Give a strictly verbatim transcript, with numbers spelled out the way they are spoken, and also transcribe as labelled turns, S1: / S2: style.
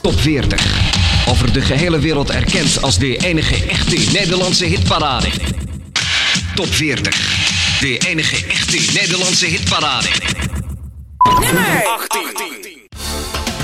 S1: Top veertig. Over de gehele wereld erkend als de enige echte Nederlandse hitparade. Top veertig. De enige echte Nederlandse hitparade.
S2: Nummer achttien.